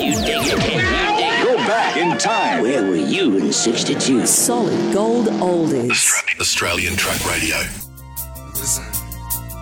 You dig it? Can you dig it? Go back in time. Where were you in 62? Solid gold oldies. Australian Track Radio. Listen.